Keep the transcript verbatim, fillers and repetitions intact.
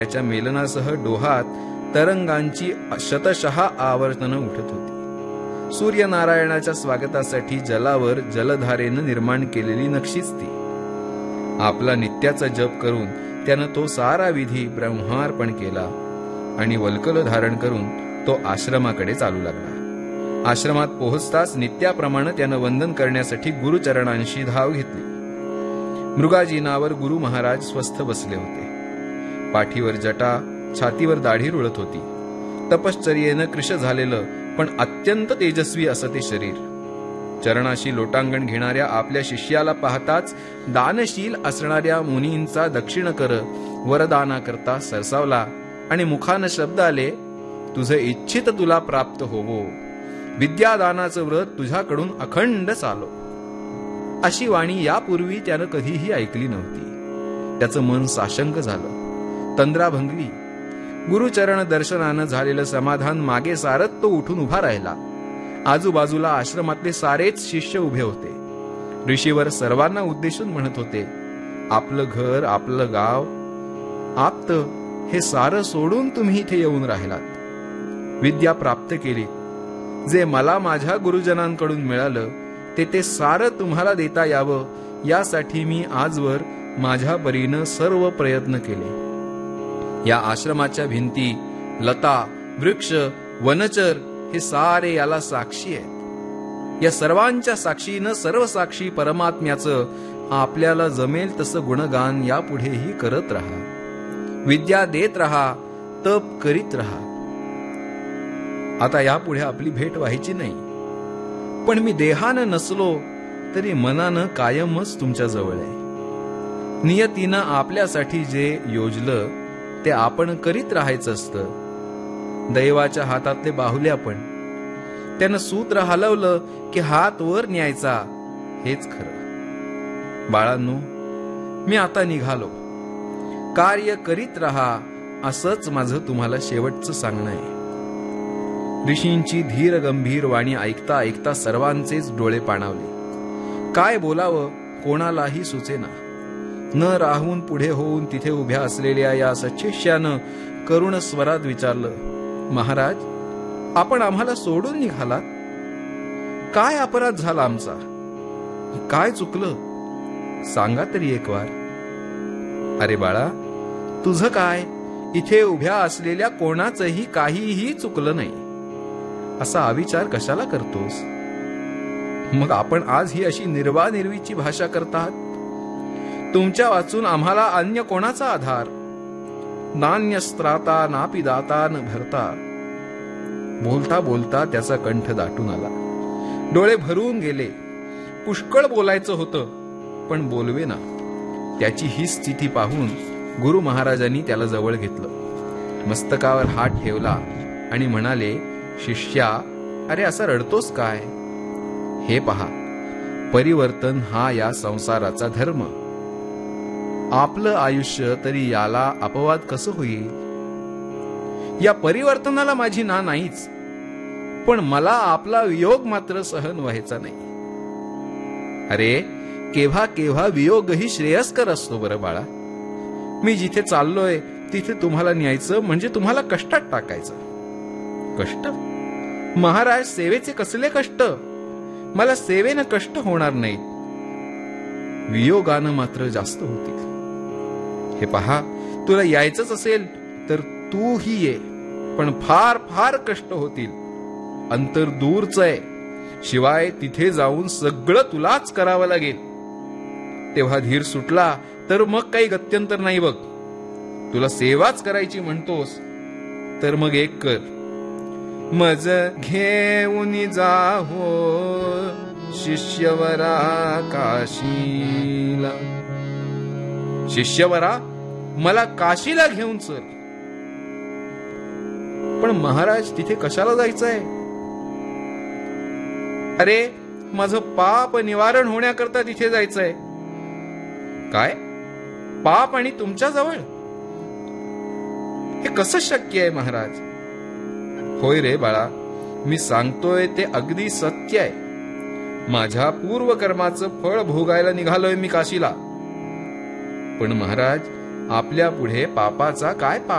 त्याच्या मेलनासह डोहात तरंगांची शतशः आवर्तनं उठत होती. सूर्यनारायणाच्या स्वागतासाठी जलावर जलधारेनं निर्माण केलेली नक्षीच ती. आपला नित्याचा जप करून त्यानं तो सारा विधी ब्रह्मार्पण केला आणि वल्कल धारण करून तो आश्रमाकडे चालू लागला. आश्रमात पोहोचताच नित्याप्रमाणे त्यानं वंदन करण्यासाठी गुरुचरणांशी धाव घेतली. मृगाजीनावर गुरु महाराज स्वस्थ बसले होते. पाठीवर जटा, छातीवर दाढी रुळत होती. तपश्चर्येनं कृश झालेलं पण अत्यंत तेजस्वी असं ते शरीर. चरणाशी लोटांगण घेणाऱ्या आपल्या शिष्याला पाहताच दानशील असणाऱ्या मुनींचा दक्षिण कर वरदाना करता सरसावला आणि मुखानं शब्द आले, तुझं इच्छित तुला प्राप्त होवो, विद्यादानाचं व्रत तुझ्याकडून अखंड चालो. अशी वाणी यापूर्वी त्यानं कधीही ऐकली नव्हती. त्याचं मन साशंक झालं, तंद्रा भंगली. गुरुचरण दर्शनानं झालेलं समाधान मागे सारत तो उठून उभा राहिला. आजूबाजूला आश्रमातले सारेच शिष्य उभे होते. ऋषीवर सर्वांना उद्देशून म्हणत होते, आपलं घर, आपलं गाव, आप्त हे सारं सोडून तुम्ही इथे येऊन राहिलात. विद्या प्राप्त केली. जे मला माझ्या गुरुजनांकडून मिळालं ते ते सारं तुम्हाला देता यावं यासाठी मी आजवर माझ्या परीनं सर्व प्रयत्न केले. या आश्रमाच्या भिंती, लता, वृक्ष, वनचर हे सारे याला साक्षी आहेत. या सर्वांच्या साक्षीनं सर्वसाक्षी परमात्म्याचं आपल्याला जमेल तसं गुणगान यापुढेही करत राहा. विद्या देत राहा, तप करीत राहा. आता यापुढे आपली भेट व्हायची नाही, पण मी देहानं नसलो तरी मनानं कायमच तुमच्या जवळ आहे. नियतीनं आपल्यासाठी जे योजलं ते आपण करीत राहायचं असतं. दैवाच्या हातातले बाहुले आपण. त्यानं सूत्र हलवलं की हात वर न्यायचा, हेच खरं. बाळांनो, मी आता निघालो. कार्य करीत राहा असंच माझं तुम्हाला शेवटचं सांगणं आहे. ऋषींची धीर गंभीर वाणी ऐकता ऐकता सर्वांचेच डोळे पाणावले. काय बोलावं कोणालाही सुचेना. न राहून पुढे होऊन तिथे उभ्या असलेल्या या सच्छिष्यानं करुण स्वरात विचारलं, महाराज, आपण आम्हाला सोडून निघालात? काय अपराध झाला आमचा? काय चुकलं? सांगा तरी एक वार. अरे बाळा, तुझं काय, इथे उभ्या असलेल्या कोणाचंही काहीही चुकलं नाही. असा अविचार कशाला करतोस? मग आपण आज ही अशी निर्वानिर्वीची भाषा करतात? तुमच्या वाचून आम्हाला अन्य कोणाचा आधार? नान्यस्त्राता नापि दाता न भरता. बोलता बोलता त्याचा कंठ दाटून आला. डोळे भरून गेले. पुष्कळ बोलायचं होतं पण बोलवे ना. त्याची ही स्थिती पाहून गुरु महाराजांनी त्याला जवळ घेतलं. मस्तकावर हात ठेवला आणि म्हणाले, शिष्या, अरे असं रडतोस काय? हे पहा, परिवर्तन हा या संसाराचा धर्म. आपलं आयुष्य तरी याला अपवाद कसं होईल? या परिवर्तनाला माझी ना नाहीच, पण मला आपला वियोग मात्र सहन व्हायचा नाही. अरे केव्हा केव्हा वियोगही श्रेयस्कर असतो बरं बाळा. मी जिथे चाललोय तिथे तुम्हाला न्यायचं म्हणजे तुम्हाला कष्टात टाकायचं. कष्ट? महाराज, सेवेचे कसले कष्ट? मला सेवेनं कष्ट होणार नाहीत, वियोगानं मात्र जास्त होतील. हे पहा, तुला यायचंच असेल तर तूही ये, पण फार फार कष्ट होतील. अंतर दूरच आहे, शिवाय तिथे जाऊन सगळं तुलाच करावं लागेल. तेव्हा धीर सुटला तर मग काही गत्यंतर नाही बघ. तुला सेवाच करायची म्हणतोस तर मग एक कर. मज घेऊन जाहो शिष्यवरा काशीला. शिष्यवरा, मला काशीला घेऊन चल. पण महाराज, तिथे कशाला जायचंय? अरे, माझं पाप निवारण होण्याकरता तिथे जायचंय. काय? पाप आणि तुमच्या जवळ? हे कसं शक्य आहे महाराज? होय रे बाळा, मी सांगतोय ते अगदी सत्य आहे. माझ्या पूर्वकर्माचं फळ भोगायला निघालोय मी काशीला. पण महाराज, आपल्या पुढे पापाचा काय पाप